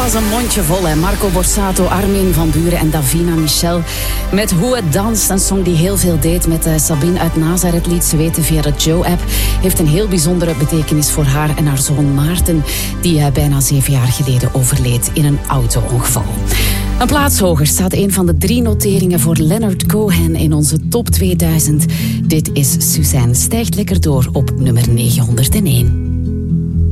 was een mondje vol, hè. Marco Borsato, Armin van Buuren en Davina Michel. Met Hoe het danst, een song die heel veel deed met Sabine uit Nazareth, liet ze weten via de Joe-app. Heeft een heel bijzondere betekenis voor haar en haar zoon Maarten, die bijna 7 jaar geleden overleed in een auto-ongeval. Een plaats hoger staat een van de 3 noteringen voor Leonard Cohen in onze top 2000. Dit is Suzanne, stijgt lekker door op nummer 901.